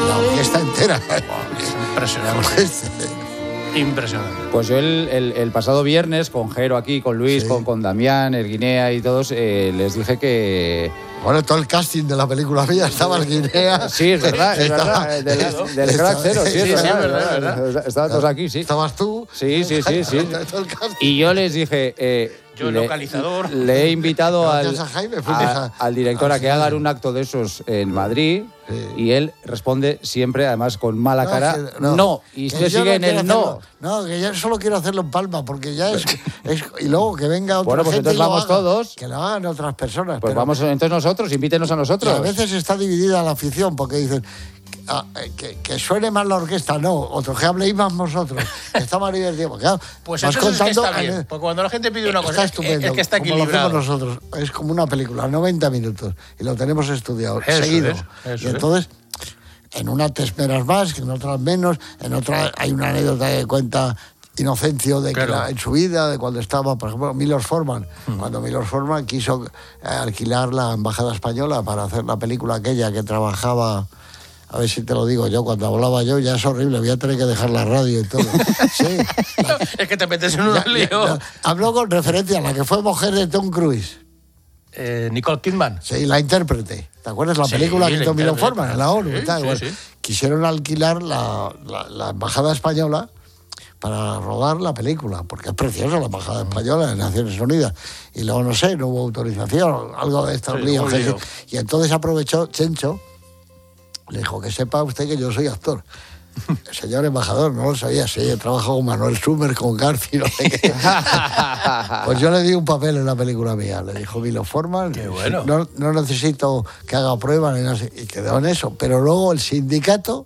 la orquesta entera. Impresionante. Impresionante. Pues yo el pasado viernes, con Jero aquí, con Luis, Sí. con Damián, el Guinea y todos, les dije que... Bueno, todo el casting de la película mía estaba el Guinea. Sí, es verdad, es verdad. Del Crack Zero, sí, es verdad. Estaban todos aquí, sí. ¿Estabas tú? Sí. Todo el casting. Y yo les dije... Yo, localizador. Le he invitado Gracias a Jaime, al director a que hagan un acto de esos en Madrid, y él responde siempre, además con mala cara, no. Y que usted yo sigue en el no. No, que yo solo quiero hacerlo en Palma, porque ya es y luego que venga otra Bueno, pues gente entonces y lo vamos haga, todos. que lo hagan otras personas. Pues pero- vamos entonces nosotros, invítenos a y nosotros. a veces está dividida la afición, porque dicen que suene más la orquesta, no, otros que habléis más vosotros, que está más divertido. Porque, claro, Pues vas eso es que contando, está bien. Porque cuando la gente pide una cosa, está estupendo, es que está como lo equilibrado. hacemos nosotros. Es como una película, 90 minutos, y lo tenemos estudiado, Eso seguido. es, eso Y entonces, en una te esperas más, en otra menos, en otra hay una anécdota que cuenta Inocencio de que Claro. en su vida, de cuando estaba, por ejemplo, Milos Forman, cuando Milos Forman quiso alquilar la embajada española para hacer la película aquella que trabajaba. A ver si te lo digo yo, cuando hablaba yo ya es horrible, voy a tener que dejar la radio y todo. Sí. Es que te metes en un lío. Hablo con referencia a la que fue mujer de Tom Cruise. Nicole Kidman. Sí, la intérprete. ¿Te acuerdas la Sí, película que la hizo Milo intérprete. Forman en la ONU? Sí, y tal? sí, Bueno, sí. quisieron alquilar la embajada española para rodar la película, porque es preciosa la embajada española en Naciones Unidas. Y luego, no sé, no hubo autorización, algo de estos Sí, líos. un lío. Y entonces aprovechó Chencho, le dijo que sepa usted que yo soy actor. El señor embajador, no lo sabía, sí, he trabajado con Manuel Sumer, con García, no sé qué. Pues yo le di un papel en la película mía, le dijo Milo Forman, Qué bueno. no necesito que haga pruebas, ni nada, y quedó en eso. Pero luego el sindicato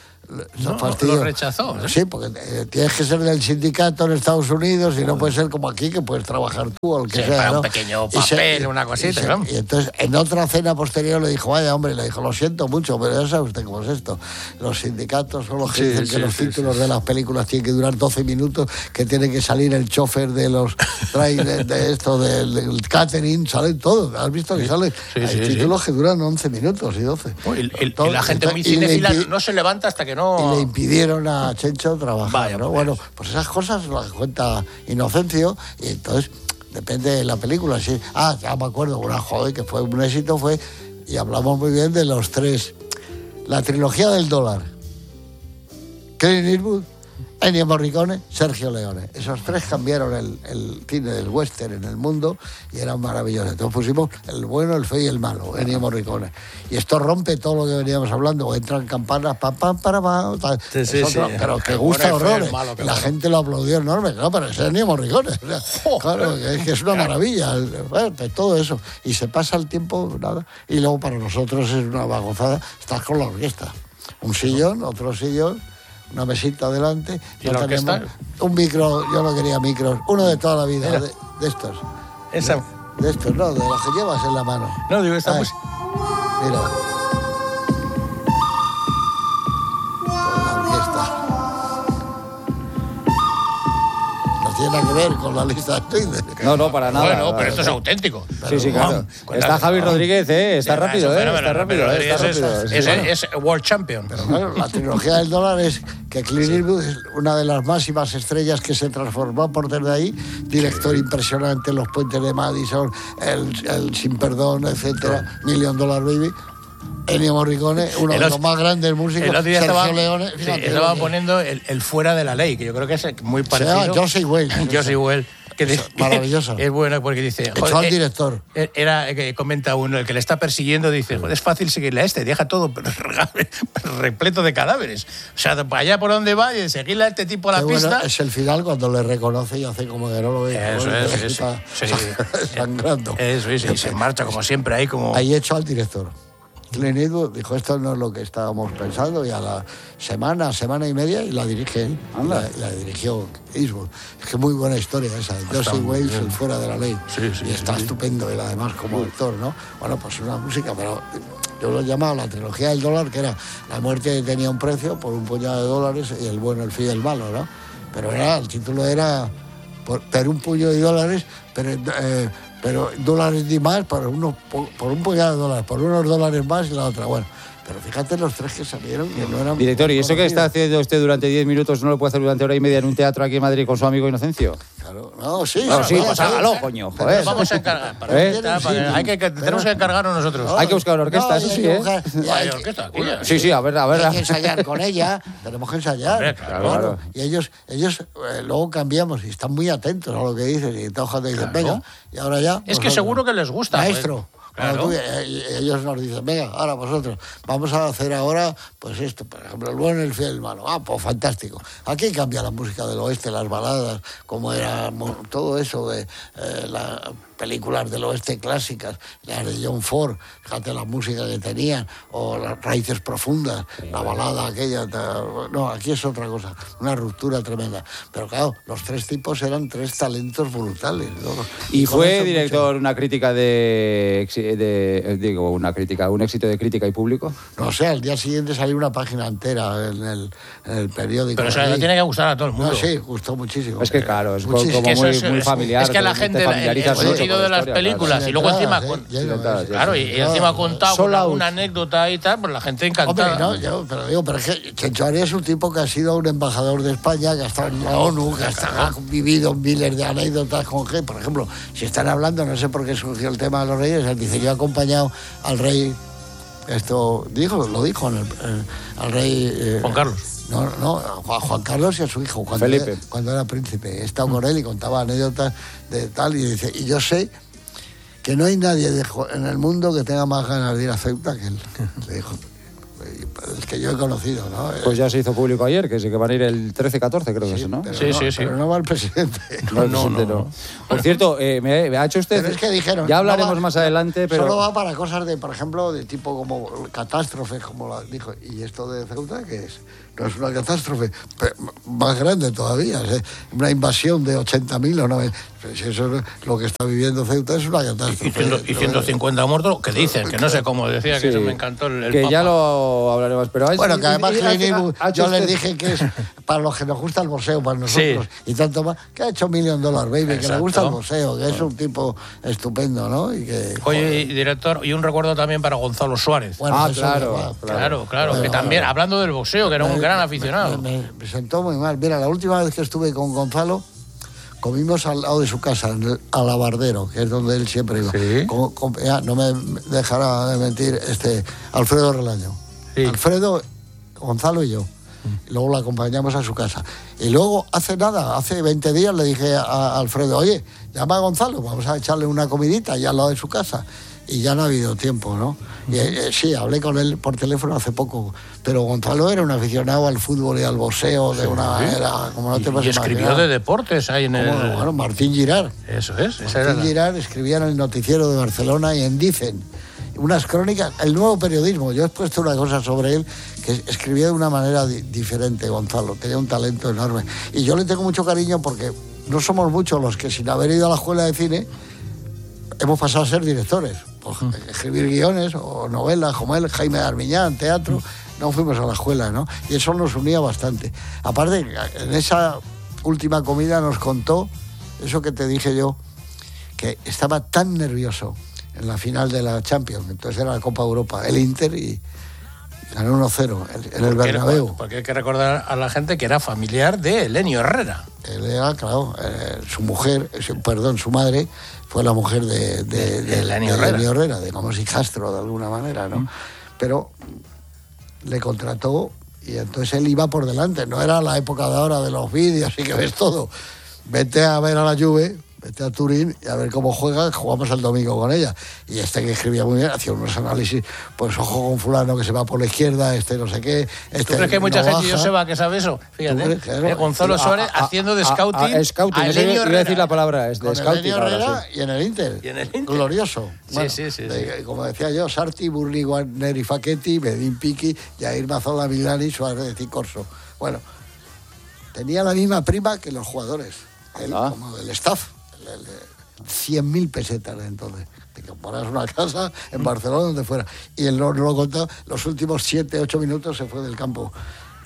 lo rechazó, ¿eh? Sí, porque tienes que ser del sindicato en Estados Unidos y no puede ser como aquí, que puedes trabajar tú o el que Sí, sea. para un ¿no? pequeño Y papel, una cosita, ¿no? Y entonces, en otra cena posterior le dijo, vaya, hombre, le dijo, lo siento mucho, pero ya sabe usted cómo es esto. Los sindicatos son los que dicen que los títulos de las películas tienen que durar 12 minutos, que tiene que salir el chofer de los de esto, del catering, salen todos. ¿Has visto que salen? Hay títulos que duran 11 minutos y 12. Y la gente muy cinéfila no se levanta hasta que no... Y le impidieron a Chencho trabajar. Vaya, ¿no? Bueno, pues esas cosas las cuenta Inocencio, y entonces depende de la película. Sí. Ya me acuerdo, una joven que fue un éxito, y hablamos muy bien de los tres. La trilogía del dólar. Clint Eastwood, Ennio Morricone, Sergio Leone. Esos tres cambiaron el cine del western en el mundo y eran maravillosos. Entonces pusimos el bueno, el feo y el malo, Ennio Morricone. Y esto rompe todo lo que veníamos hablando. Entran campanas, pam, pam, para, pam, tal. Sí, Pero que gusta horrores. La gente lo aplaudió enorme. Claro, pero es Ennio Morricone. O sea, claro, que es una maravilla. Bueno, todo eso. Y se pasa el tiempo, nada. Y luego para nosotros es una bagozada. Estás con la orquesta. Un sillón, otro sillón, una mesita adelante. ¿Y la orquesta? Un micro, yo no quería micros, uno de toda la vida, de estos. Esa... De estos, no, de los que llevas en la mano. No, digo, esta Ay, pues... Mira. Con la orquesta. No tiene nada que ver con la lista de Schindler. No, para nada. Bueno, pero esto es auténtico. Sí, claro. Está Javi Rodríguez, está rápido, está rápido. Es World Champion. Pero claro, la trilogía del dólar es que Clint Eastwood es una de las máximas estrellas que se transformó por desde ahí, director impresionante, Los puentes de Madison, el Sin Perdón, etcétera, $1 Million Baby. Ennio Morricone, uno de los más grandes músicos. El otro día Sergio Leone. estaba poniendo el fuera de la ley, que yo creo que es muy parecido. Se llama Josie Wells. Josie Wells. Maravilloso. Es bueno porque dice... Echó al director. Que comenta uno, el que le está persiguiendo, dice, es fácil seguirle a deja todo repleto de cadáveres. O sea, para allá por donde va y seguirle a este tipo a la pista... Bueno, es el final cuando le reconoce y hace como que no lo ve. Eso es. Sangrando. Eso es, y se marcha como siempre ahí como... Ahí echó al director. Clint Eastwood dijo, esto no es lo que estábamos pensando, y a la semana y media, y la dirige él. La dirigió Eastwood. Es que muy buena historia esa. Josie Wells, el fuera de la ley. Y está estupendo, él además como actor, ¿no? Bueno, pues una música, pero yo lo he llamado la trilogía del dólar, que era la muerte tenía un precio por un puñado de dólares, y el bueno, el feo y el malo, ¿no? Pero el título era por un puño de dólares, pero dólares ni más por un puñado de dólares, por unos dólares más y la otra. Bueno, Pero fíjate los tres que salieron, que no eran... Director, ¿y eso que está haciendo usted durante 10 minutos no lo puede hacer durante hora y media en un teatro aquí en Madrid con su amigo Inocencio? Claro, no, sí. No, sí, pues hágalo, coño, joder. Vamos a encargar. Tenemos que encargarnos nosotros. Hay que buscar una orquesta, eso sí, ¿eh? Hay orquesta aquí. Sí, a ver. Hay que ensayar con ella, tenemos que ensayar. Hombre, claro. Y ellos luego cambiamos y están muy atentos a lo que dices y todos te dicen, venga, y ahora ya... Es que seguro que les gusta. Maestro. Claro. Ellos nos dicen, venga, ahora vosotros, vamos a hacer ahora, pues esto, por ejemplo, el bueno, el fiel, el malo. Pues fantástico. Aquí cambia la música del oeste, las baladas, como era todo eso de las películas del oeste clásicas, las de John Ford, fíjate la música que tenían, o las raíces profundas, la balada aquella. No, aquí es otra cosa, una ruptura tremenda. Pero claro, los tres tipos eran tres talentos brutales, ¿no? Y fue, director, una crítica un éxito de crítica y público. No sé, al día siguiente salió una página entera en el periódico. Pero eso le tiene que gustar a todo el mundo. No, sí, gustó muchísimo. Es que claro, es muchísimo. como muy familiar. Es que la gente, el sentido de las películas, y luego encima, claro, y encima contado una anécdota y tal, pues la gente encantada. Hombre, pero es que Chencho Arias es un tipo que ha sido un embajador de España, que ha estado en la ONU, que ha vivido miles de anécdotas con que, por ejemplo, si están hablando, no sé por qué surgió el tema de los reyes, él dice, yo he acompañado al rey, lo dijo al rey... Juan Carlos. No, a Juan Carlos y a su hijo, Felipe. cuando era príncipe. He estado con él y contaba anécdotas de tal, y dice, y yo sé que no hay nadie en el mundo que tenga más ganas de ir a Ceuta que él. Le dijo, el que yo he conocido, ¿no? Pues ya se hizo público ayer, que sí que van a ir el 13-14, creo que es, ¿no? Sí. Pero no va el presidente. No. Por cierto, me ha hecho usted... Pero es que dijeron... Ya hablaremos más adelante, pero... Solo va para cosas de, por ejemplo, de tipo como catástrofes, como la dijo. ¿Y esto de Ceuta qué es? No es una catástrofe, pero más grande todavía, ¿eh? Una invasión de 80.000 o 90.000. Pues eso es lo que está viviendo Ceuta, es una catástrofe. Y 150 muertos, que dicen, que no sé cómo decía, que eso me encantó el que Papa. Ya lo hablaremos, pero... Bueno, que además yo les dije que es para los que nos gusta el boxeo, para nosotros, y tanto más, que ha hecho $1 Million, baby, Exacto. Que le gusta el boxeo, que es un tipo estupendo, ¿no? Y que, oye, director, y un recuerdo también para Gonzalo Suárez. Bueno, claro, bueno, que también, hablando del boxeo, que era un gran aficionado. Me sentó muy mal. Mira, la última vez que estuve con Gonzalo, comimos al lado de su casa, en el Alabardero, que es donde él siempre iba. ¿Sí? No me dejará de mentir Alfredo Relaño. Sí. Alfredo, Gonzalo y yo. Y luego lo acompañamos a su casa. Y luego, hace 20 días, le dije a Alfredo, oye, llama a Gonzalo, vamos a echarle una comidita allá al lado de su casa. Y ya no ha habido tiempo, ¿no? Y, sí, hablé con él por teléfono hace poco, pero Gonzalo era un aficionado al fútbol y al boxeo de una manera como no te puedes imaginar. Y escribió de deportes ahí en el... Bueno, Martín Girard. Eso es. Martín Girard escribía en el Noticiero de Barcelona y en Dicen unas crónicas, el nuevo periodismo. Yo he puesto una cosa sobre él, que escribía de una manera diferente, Gonzalo. Tenía un talento enorme. Y yo le tengo mucho cariño porque no somos muchos los que sin haber ido a la escuela de cine hemos pasado a ser directores. Escribir guiones o novelas como él, Jaime Armiñán, teatro, no fuimos a la escuela, ¿no? Y eso nos unía bastante. Aparte, en esa última comida nos contó eso que te dije yo, que estaba tan nervioso en la final de la Champions, entonces era la Copa Europa, el Inter, y ganó 1-0 en el Bernabéu. Porque hay que recordar a la gente que era familiar de Elenio Herrera. Él era, claro, su madre fue la mujer de Elenio Herrera, digamos, hijastro de alguna manera, ¿no? Pero le contrató y entonces él iba por delante. No era la época de ahora de los vídeos y que ves todo. Vete a ver a la Juve, vete a Turín y a ver cómo juega, jugamos el domingo con ella. Y que escribía muy bien, hacía unos análisis, pues ojo con fulano que se va por la izquierda, no sé qué. ¿Tú crees que hay mucha gente, Joseba, que sabe eso? Fíjate, Gonzalo Suárez haciendo de scouting. Scouting, yo iba a decir la palabra, es de scouting. Herrera y en el Inter. Glorioso. Bueno, sí. Como decía yo, Sarti, Burli, Guarneri, Facchetti, Bedín Piqui, Jair Mazzola, Milani, Suárez y Corso. Bueno, tenía la misma prima que los jugadores, como del staff. 100.000 pesetas de entonces. Te compras una casa en Barcelona, donde fuera. Y él no lo contó, los últimos 7-8 minutos se fue del campo.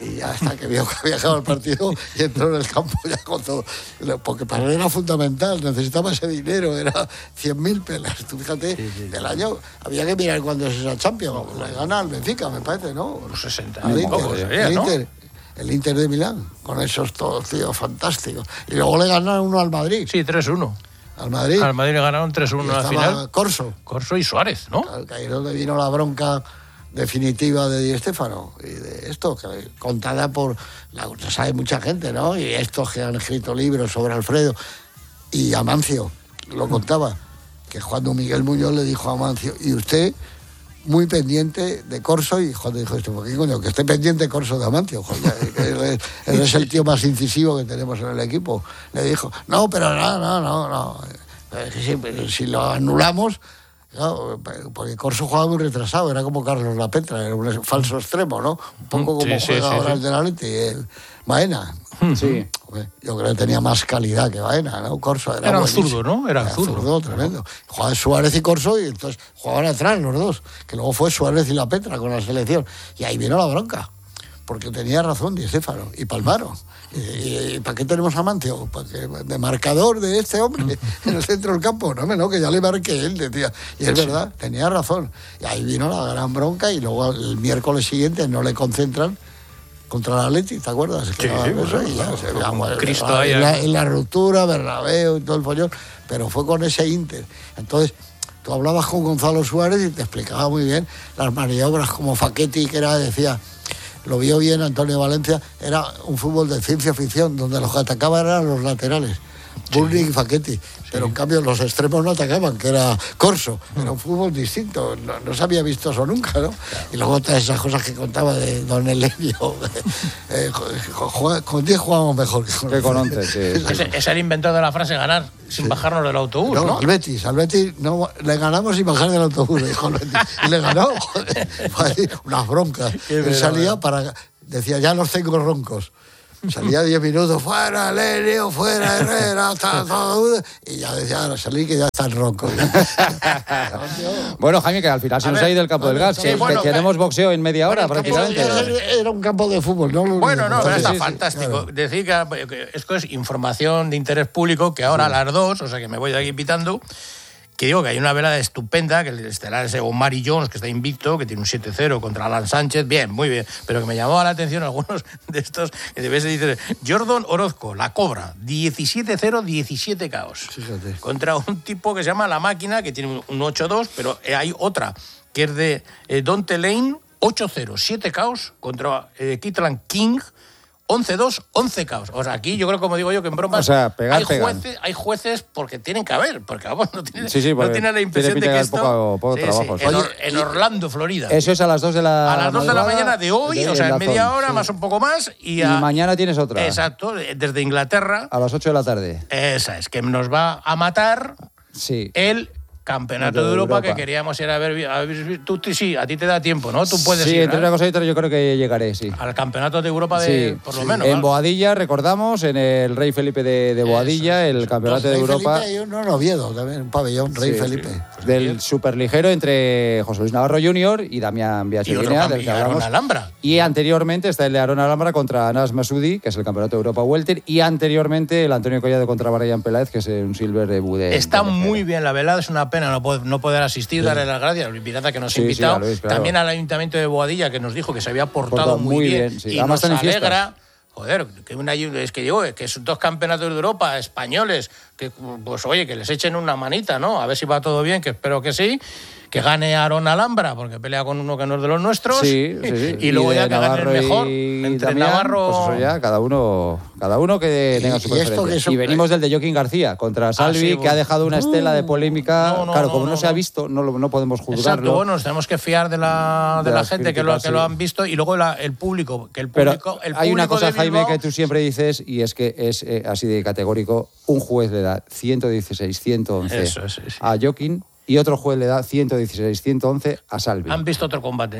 Y ya hasta que vio que había acabado el partido y entró en el campo ya con todo. Porque para él era fundamental, necesitaba ese dinero, era 100.000 pelas. Tú fíjate, del año, había que mirar cuando es esa Champions. Le gana al Benfica, me parece, ¿no? Los 60. El Inter de Milán, con esos todos tíos fantásticos. Y luego le ganaron uno al Madrid. Sí, 3-1. Al Madrid. Al Madrid le ganaron 3-1 al final. Corso y Suárez, ¿no? Que ahí es donde vino la bronca definitiva de Di Stéfano y de esto, que contada por, lo sabe mucha gente, ¿no? Y estos que han escrito libros sobre Alfredo. Y Amancio lo contaba, que cuando Miguel Muñoz le dijo a Amancio, y usted muy pendiente de Corso, y cuando dijo esto, ¿por qué coño? Que esté pendiente de Corso de Amancio, joder, él es el tío más incisivo que tenemos en el equipo. Le dijo, no, pero no. Si lo anulamos, no, porque Corso jugaba muy retrasado, era como Carlos Lapetra, era un falso extremo, ¿no? Un poco como juega ahora el de la Leti, el Baena. Sí. Yo creo que tenía más calidad que Baena, ¿no? Corso era un zurdo, ¿no? Era zurdo, tremendo. Jugaban Suárez y Corso y entonces jugaban atrás los dos, que luego fue Suárez y Lapetra con la selección. Y ahí vino la bronca, porque tenía razón Di Stéfano y palmaron. ¿Y para qué tenemos a Amancio? ¿De marcador de este hombre en el centro del campo? No, que ya le marqué él, decía. Y es verdad, tenía razón. Y ahí vino la gran bronca y luego el miércoles siguiente no le concentran contra la Atleti, ¿te acuerdas? Sí, Cristo ahí. En la ruptura, Bernabéu y todo el follón, pero fue con ese Inter. Entonces, tú hablabas con Gonzalo Suárez y te explicaba muy bien las maniobras, como Facchetti, que decía, lo vio bien Antonio Valencia, era un fútbol de ciencia ficción, donde los que atacaban eran los laterales, Burling y Facchetti, pero en cambio los extremos no atacaban, que era Corso, era un fútbol distinto, no se había visto eso nunca, ¿no? Y luego todas esas cosas que contaba de Don Elenio, con 10 jugábamos mejor que con 11. Sí. Es el inventor de la frase ganar sin bajarnos del autobús, ¿no? Al Betis no, le ganamos sin bajar del autobús, dijo el Betis. Y le ganó, joder, unas broncas. Él salía decía, ya los tengo roncos. Salía 10 minutos, fuera Elenio, fuera Herrera, todo, y ya decía, ahora salí que ya están roncos. Bueno, Jaime, que al final se nos ha ido el campo del gas. Tenemos boxeo en media hora prácticamente. Era un campo de fútbol, ¿no? Bueno, pero está fantástico. Claro. Decir que esto es información de interés público, que ahora a las 2, o sea que me voy de aquí pitando, que digo que hay una velada estupenda, que el estelar es Omari Jones, que está invicto, que tiene un 7-0 contra Alan Sánchez, bien, muy bien, pero que me llamó la atención algunos de estos, que de vez dice Jordan Orozco, la Cobra, 17-0, 17 KOs. Fíjate. Contra un tipo que se llama La Máquina, que tiene un 8-2, pero hay otra, que es de Dante Lane, 8-0, 7 KOs, contra Kitlan King, 11-2, 11 KOs. O sea, aquí yo creo, como digo yo, que en broma hay jueces porque tienen que haber, porque vamos, no tiene la impresión de que esto... Poco trabajo. En Orlando, Florida. Eso es a las 2 de la A las 2 de la mañana de hoy, o sea, en media hora, más un poco más. Y mañana tienes otra. Exacto, desde Inglaterra. A las 8 de la tarde. Esa es, que nos va a matar el Campeonato de Europa que queríamos ir a ver. Tú sí, a ti te da tiempo, ¿no? Tú puedes ir. Sí, entre una cosa y otra yo creo que llegaré, sí. Al Campeonato de Europa por lo menos. En Boadilla, recordamos, en el Rey Felipe de Boadilla, el Campeonato de Europa. Hay uno en Oviedo también, un pabellón, Rey Felipe. Sí. Del superligero entre José Luis Navarro Jr. y Damián Biacheguinea, del que hablamos. Alhambra. Y anteriormente está el de Aaron Alhambra contra Anas Masudi, que es el Campeonato de Europa Welter, y anteriormente el Antonio Collado contra Brian Peláez, que es un silver de Bude. Está muy bien la velada, es una pena no poder asistir, darle las gracias al Pirata que nos ha invitado, Luis, claro. También al Ayuntamiento de Boadilla, que nos dijo que se había portado muy bien sí. Y además nos alegra. Joder, que son 2 campeonatos de Europa españoles, que pues oye, que les echen una manita, ¿no? A ver si va todo bien, que espero que sí. Que gane Aaron Alhambra, porque pelea con uno que no es de los nuestros. Sí. Y luego ya que gane el mejor. Entre Damián, Navarro. Pues eso ya, cada uno que tenga su preferencia. Y venimos del de Joaquín García contra Salvi, que ha dejado una estela de polémica. Como no se ha visto, no podemos juzgarlo. Exacto, bueno, nos tenemos que fiar de la gente críticas, que lo han visto, y luego el público. Pero hay una cosa, Jaime, que tú siempre dices, y es que es así de categórico: un juez le da 116, 111 a Joaquín, y otro juez le da 116, 111 a Salvi. Han visto otro combate.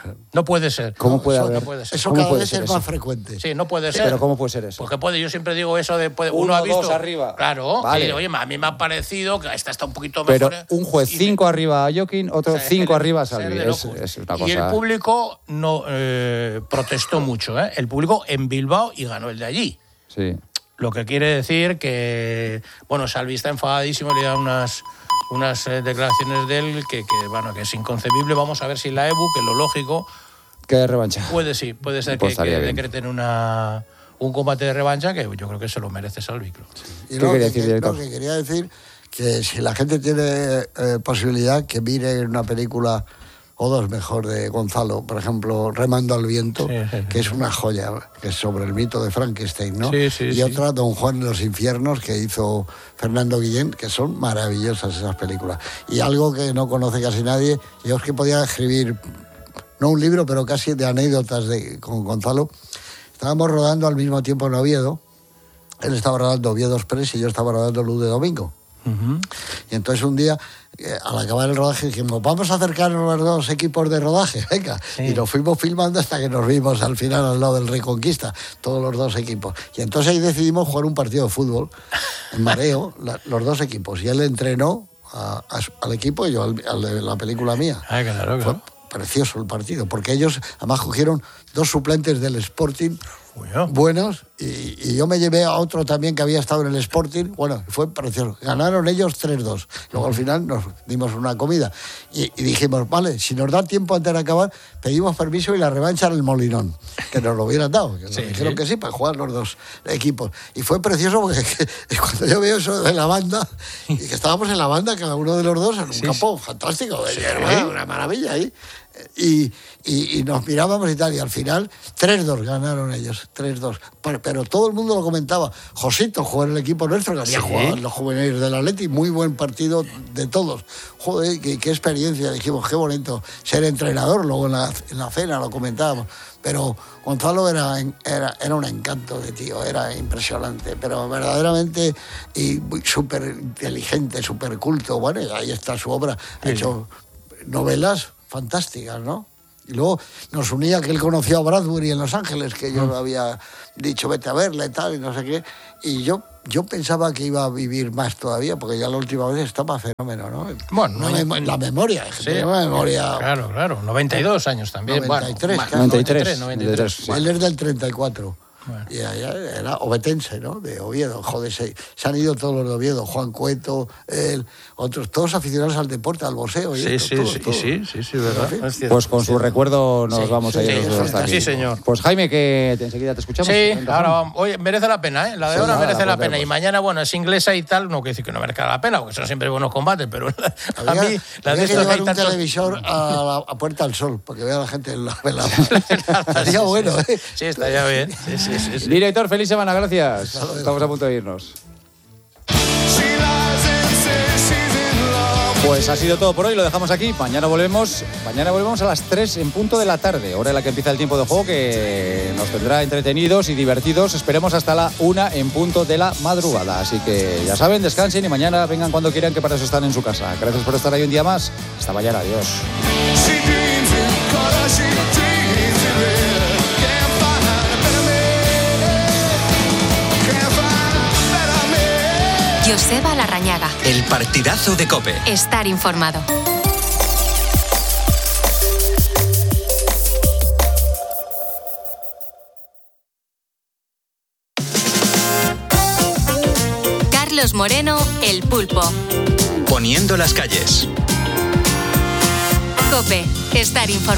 No puede ser. ¿Cómo puede haber? No puede ser. Eso cada vez es más frecuente. Sí, no puede ser. Pero ¿cómo puede ser eso? Porque puede, yo siempre digo eso de... uno ha visto, 2 arriba. Claro. Vale. Y, oye, a mí me ha parecido que esta está un poquito mejor. Pero un juez 5 arriba a Jokin, otro 5 arriba a Salvi. Es una cosa... Y el público no protestó mucho. El público en Bilbao y ganó el de allí. Sí. Lo que quiere decir que... Bueno, Salvi está enfadadísimo, le da unas declaraciones de él que es inconcebible. Vamos a ver si la EBU, que lo lógico... Que de revancha. Puede ser pues que decreten un combate de revancha que yo creo que se lo merece Salvi. Sí. ¿Qué quería decir, director? Lo que quería decir que si la gente tiene posibilidad que mire una película o dos mejor de Gonzalo, por ejemplo, Remando al viento, que es una joya, que es sobre el mito de Frankenstein, ¿no? Y otra, Don Juan en los infiernos, que hizo Fernando Guillén, que son maravillosas esas películas. Y algo que no conoce casi nadie, yo es que podía escribir, no un libro, pero casi de anécdotas con Gonzalo. Estábamos rodando al mismo tiempo en Oviedo. Él estaba rodando Oviedo Express y yo estaba rodando Luz de Domingo. Uh-huh. Y entonces un día, al acabar el rodaje, dijimos, vamos a acercarnos los dos equipos de rodaje, venga. Sí. Y nos fuimos filmando hasta que nos vimos al final al lado del Reconquista, todos los dos equipos. Y entonces ahí decidimos jugar un partido de fútbol en mareo, los dos equipos. Y él entrenó al equipo y yo al de la película mía. Claro. Fue precioso el partido, porque ellos además cogieron dos suplentes del Sporting buenos y yo me llevé a otro también que había estado en el Sporting. Bueno, fue precioso. Ganaron ellos 3-2. Luego al final nos dimos una comida y dijimos, vale, si nos da tiempo antes de acabar, pedimos permiso y la revancha en el Molinón, que nos lo hubieran dado. Que nos dijeron que sí, para jugar los dos equipos. Y fue precioso porque cuando yo veo eso de la banda, y que estábamos en la banda, cada uno de los dos, en un campo fantástico, una maravilla ahí. Y nos mirábamos y tal, y al final 3-2 ganaron ellos, 3-2. Pero todo el mundo lo comentaba. Josito jugó en el equipo nuestro, que había jugado en los juveniles del Atleti, muy buen partido de todos. Joder, qué experiencia, dijimos, qué bonito ser entrenador, luego en la cena lo comentábamos. Pero Gonzalo era un encanto de tío, era impresionante, pero verdaderamente y súper inteligente, súper culto. Bueno, y ahí está su obra, ha hecho novelas fantásticas, ¿no? Y luego nos unía que él conoció a Bradbury en Los Ángeles, que yo le había dicho vete a verla y tal, y no sé qué. Y yo pensaba que iba a vivir más todavía, porque ya la última vez estaba fenómeno, ¿no? Bueno, la memoria, la memoria. Claro, 92 años también. 93, bueno, claro. 93. Sí. Él es del 34. Bueno. Y allá era obetense, ¿no? De Oviedo. Joder, se han ido todos los de Oviedo. Juan Cueto, él, otros, todos aficionados al deporte, al boxeo. Sí, ¿verdad? Pues con su recuerdo nos vamos a ir hasta aquí. Sí, señor. Pues Jaime, que enseguida te escuchamos. Sí, ahora vamos. Oye, merece la pena, ¿eh? La de ahora merece la pena. Y mañana, bueno, es inglesa y tal, no quiere decir que no merezca la pena, porque son siempre buenos combates, pero a mí la de estos que llevar un televisor a Puerta del Sol, para que vea la gente en la estaría bueno, ¿eh? Sí, estaría bien. Sí. Director, feliz semana, gracias. Estamos a punto de irnos. Pues ha sido todo por hoy, lo dejamos aquí. Mañana volvemos a las 3 en punto de la tarde, hora en la que empieza el tiempo de juego, que nos tendrá entretenidos y divertidos. Esperemos hasta la 1 en punto de la madrugada. Así que ya saben, descansen y mañana vengan cuando quieran, que para eso están en su casa. Gracias por estar ahí un día más. Hasta mañana, adiós. Joseba Larrañaga. El partidazo de COPE. Estar informado. Carlos Moreno, El Pulpo. Poniendo las calles. COPE. Estar informado.